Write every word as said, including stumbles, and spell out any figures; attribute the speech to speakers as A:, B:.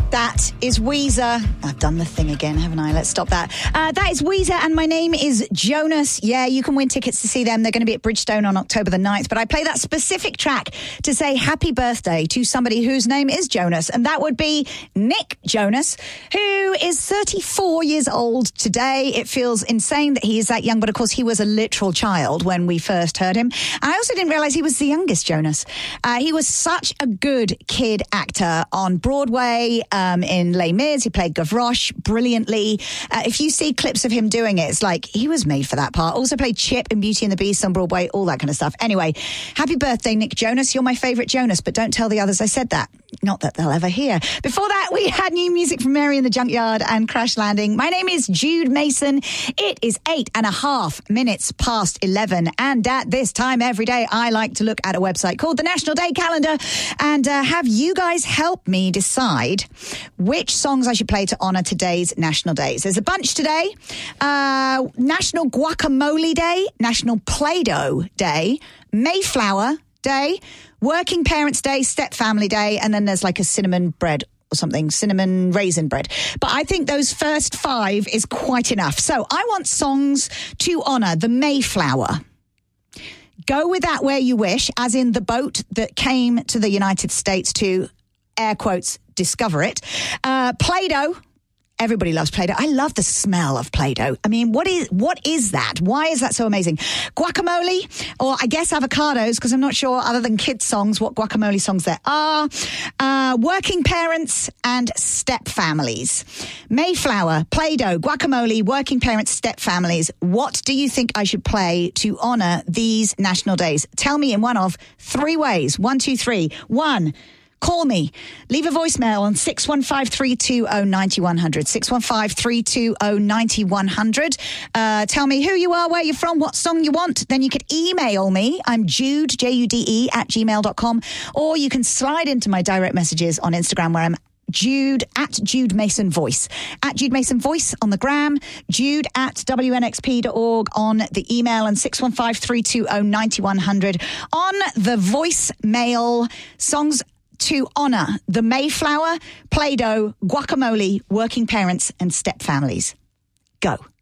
A: That is Weezer. I've done the thing again, haven't I? Let's stop that. Uh, that is Weezer, and my name is Jonas. Yeah, you can win tickets to see them. They're going to be at Bridgestone on October the ninth, but I play that specific track to say happy birthday to somebody whose name is Jonas, and that would be Nick Jonas, who is thirty-four years old today. It feels insane that he is that young, but of course he was a literal child when we first heard him. I also didn't realize he was the youngest Jonas. Uh, he was such a good kid actor on Broadway. Um, in Les Mis, he played Gavroche brilliantly. Uh, if you see clips of him doing it, it's like he was made for that part. Also played Chip in Beauty and the Beast on Broadway, all that kind of stuff. Anyway, happy birthday, Nick Jonas. You're my favourite Jonas, but don't tell the others I said that. Not that they'll ever hear. Before that, we had new music from Mary and the Junkyard and Crash Landing. My name is Jude Mason. It is eight and a half minutes past eleven. And at this time every day, I like to look at a website called the National Day Calendar and uh, have you guys help me decide which songs I should play to honour today's national days. There's a bunch today. Uh, National Guacamole Day, National Play-Doh Day, Mayflower Day, Working Parents Day, Step Family Day, and then there's like a cinnamon bread or something, cinnamon raisin bread. But I think those first five is quite enough. So I want songs to honour the Mayflower. Go with that where you wish, as in the boat that came to the United States to, air quotes, discover it. Uh, Play-Doh. Everybody loves Play-Doh. I love the smell of Play-Doh. I mean, what is what is that? Why is that so amazing? Guacamole, or I guess avocados, because I'm not sure, other than kids' songs, what guacamole songs there are. Uh, working parents and step families. Mayflower, Play-Doh, guacamole, working parents, step families. What do you think I should play to honour these national days? Tell me in one of three ways. One, two, three. One, call me. Leave a voicemail on six one five, three two zero, nine one zero zero. six one five, three two zero, nine one zero zero. Uh, tell me who you are, where you're from, what song you want. Then you could email me. I'm Jude, J U D E, at gmail dot com. Or you can slide into my direct messages on Instagram, where I'm Jude at Jude Mason Voice. At Jude Mason Voice on the gram, Jude at W N X P dot org on the email, and six one five, three two zero, nine one zero zero on the voicemail. Songs to honour the Mayflower, Play-Doh, guacamole, working parents and step families. Go.